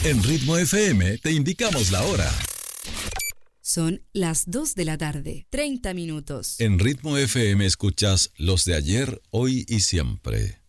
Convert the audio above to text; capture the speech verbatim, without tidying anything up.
En Ritmo F M te indicamos la hora. Son las dos de la tarde, treinta minutos. En Ritmo F M escuchas los de ayer, hoy y siempre.